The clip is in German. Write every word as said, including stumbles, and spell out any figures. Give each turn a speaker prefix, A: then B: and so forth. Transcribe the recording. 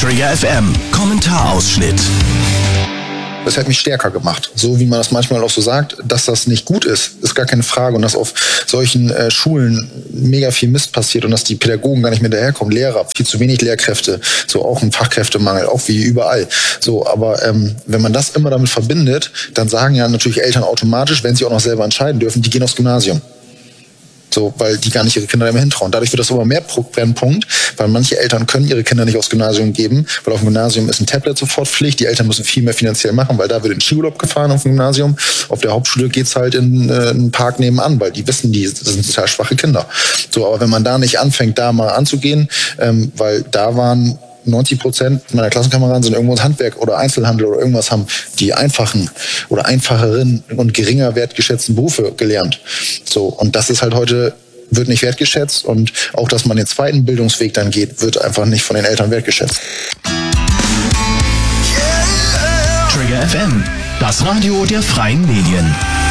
A: Trigger F M Kommentarausschnitt.
B: Das hat mich stärker gemacht. So wie man das manchmal auch so sagt, dass das nicht gut ist, ist gar keine Frage. Und dass auf solchen äh, Schulen mega viel Mist passiert und dass die Pädagogen gar nicht mehr daherkommen. Lehrer, viel zu wenig Lehrkräfte, so auch ein Fachkräftemangel, auch wie überall. So, aber ähm, wenn man das immer damit verbindet, dann sagen ja natürlich Eltern automatisch, wenn sie auch noch selber entscheiden dürfen, die gehen aufs Gymnasium. So, weil die gar nicht ihre Kinder mehr hintrauen. Dadurch wird das aber mehr Brennpunkt, weil manche Eltern können ihre Kinder nicht aufs Gymnasium geben, weil auf dem Gymnasium ist ein Tablet sofort Pflicht. Die Eltern müssen viel mehr finanziell machen, weil da wird in Skiurlaub gefahren auf dem Gymnasium. Auf der Hauptschule geht's halt in äh, einen Park nebenan, weil die wissen, die das sind total schwache Kinder. So, aber wenn man da nicht anfängt, da mal anzugehen, ähm, weil da waren neunzig Prozent meiner Klassenkameraden sind irgendwo ins Handwerk oder Einzelhandel oder irgendwas, haben die einfachen oder einfacheren und geringer wertgeschätzten Berufe gelernt. So, und das ist halt heute, wird nicht wertgeschätzt, und auch, dass man den zweiten Bildungsweg dann geht, wird einfach nicht von den Eltern wertgeschätzt.
A: Trigger F M, das Radio der freien Medien.